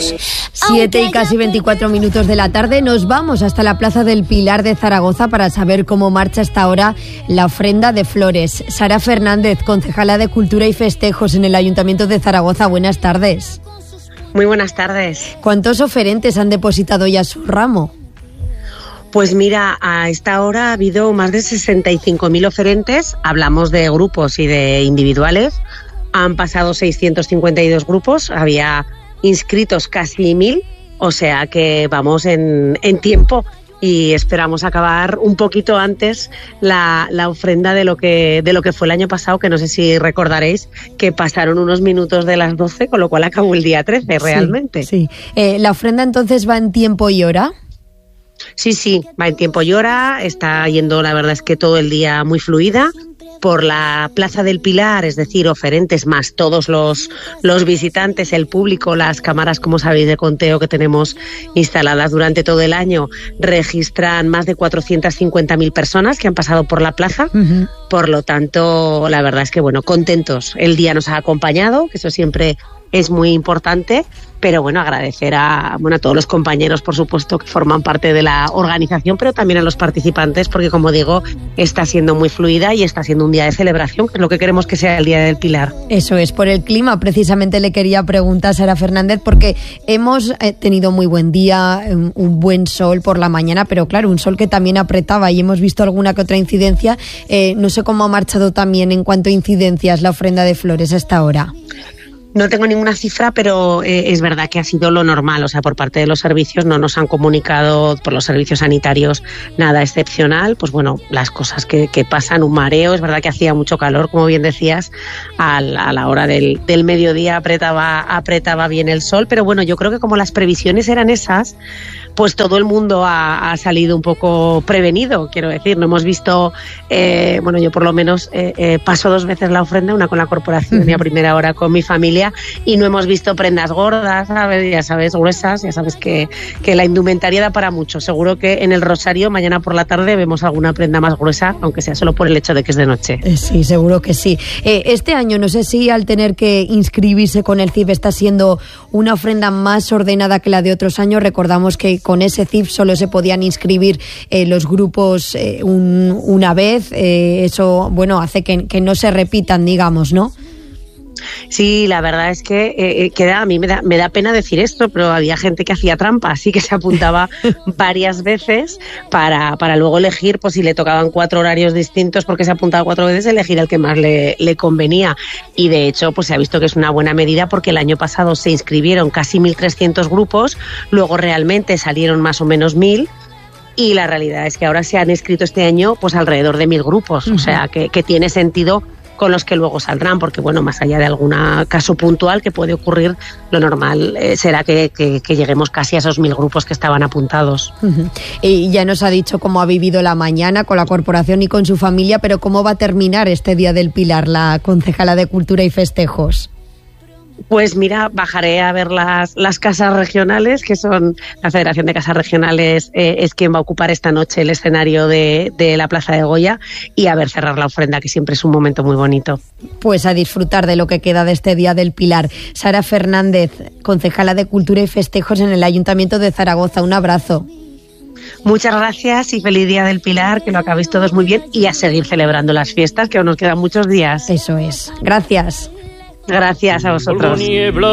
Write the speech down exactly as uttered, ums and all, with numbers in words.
festejos. Siete y casi veinticuatro minutos de la tarde, nos vamos hasta la Plaza del Pilar de Zaragoza para saber cómo marcha hasta ahora la ofrenda de flores. Sara Fernández, concejala de Cultura y Festejos en el Ayuntamiento de Zaragoza, buenas tardes. Muy buenas tardes. ¿Cuántos oferentes han depositado ya su ramo? Pues mira, a esta hora ha habido más de sesenta y cinco mil oferentes, hablamos de grupos y de individuales, han pasado seiscientos cincuenta y dos grupos, había inscritos casi mil, o sea que vamos en, en tiempo y esperamos acabar un poquito antes la, la ofrenda de lo que de lo que fue el año pasado, que no sé si recordaréis que pasaron unos minutos de las doce, con lo cual acabó el día trece realmente. Sí, sí. Eh, ¿La ofrenda entonces va en tiempo y hora? Sí, sí, va en tiempo y hora, está yendo la verdad es que todo el día muy fluida por la Plaza del Pilar, es decir, oferentes más todos los, los visitantes, el público, las cámaras, como sabéis, de conteo que tenemos instaladas durante todo el año, registran más de cuatrocientas cincuenta mil personas que han pasado por la plaza. Uh-huh. Por lo tanto, la verdad es que, bueno, contentos. El día nos ha acompañado, que eso siempre es muy importante, pero bueno, agradecer a, bueno, a todos los compañeros, por supuesto, que forman parte de la organización, pero también a los participantes, porque como digo, está siendo muy fluida y está siendo un día de celebración, que es lo que queremos que sea el Día del Pilar. Eso es, por el clima, precisamente le quería preguntar a Sara Fernández, porque hemos tenido muy buen día, un buen sol por la mañana, pero claro, un sol que también apretaba y hemos visto alguna que otra incidencia. Eh, no sé cómo ha marchado también en cuanto a incidencias la ofrenda de flores hasta ahora. No tengo ninguna cifra, pero eh, es verdad que ha sido lo normal. O sea, por parte de los servicios no nos han comunicado, por los servicios sanitarios, nada excepcional. Pues bueno, las cosas que, que pasan, un mareo. Es verdad que hacía mucho calor, como bien decías, a la, a la hora del, del mediodía apretaba, apretaba bien el sol. Pero bueno, yo creo que como las previsiones eran esas, pues todo el mundo ha, ha salido un poco prevenido, quiero decir. No hemos visto, eh, bueno, yo por lo menos eh, eh, paso dos veces la ofrenda, una con la corporación y a primera hora con mi familia, y no hemos visto prendas gordas, ¿sabes? Ya sabes, gruesas, ya sabes que, que la indumentaria da para mucho. Seguro que en el Rosario mañana por la tarde vemos alguna prenda más gruesa, aunque sea solo por el hecho de que es de noche. Eh, sí, seguro que sí. Eh, este año, no sé si al tener que inscribirse con el C I F está siendo una ofrenda más ordenada que la de otros años. Recordamos que con ese C I F solo se podían inscribir eh, los grupos eh, un, una vez. Eh, eso, bueno, hace que, que no se repitan, digamos, ¿no? Sí, la verdad es que eh, queda, a mí me da, me da pena decir esto, pero había gente que hacía trampa, así que se apuntaba varias veces para, para luego elegir, pues si le tocaban cuatro horarios distintos porque se apuntaba cuatro veces, elegir el que más le, le convenía. Y de hecho, pues se ha visto que es una buena medida porque el año pasado se inscribieron casi mil trescientos grupos, luego realmente salieron más o menos mil. Y la realidad es que ahora se han inscrito este año pues alrededor de mil grupos, uh-huh. O sea que, que tiene sentido con los que luego saldrán, porque bueno, más allá de algún caso puntual que puede ocurrir, lo normal eh, será que, que, que lleguemos casi a esos mil grupos que estaban apuntados. Uh-huh. Y ya nos ha dicho cómo ha vivido la mañana con la corporación y con su familia, pero ¿cómo va a terminar este Día del Pilar la concejala de Cultura y Festejos? Pues mira, bajaré a ver las, las casas regionales, que son la Federación de Casas Regionales, eh, es quien va a ocupar esta noche el escenario de, de la Plaza de Goya, y a ver cerrar la ofrenda, que siempre es un momento muy bonito. Pues a disfrutar de lo que queda de este Día del Pilar. Sara Fernández, concejala de Cultura y Festejos en el Ayuntamiento de Zaragoza, un abrazo. Muchas gracias y feliz Día del Pilar, que lo acabéis todos muy bien y a seguir celebrando las fiestas, que aún nos quedan muchos días. Eso es. Gracias. Gracias a vosotros.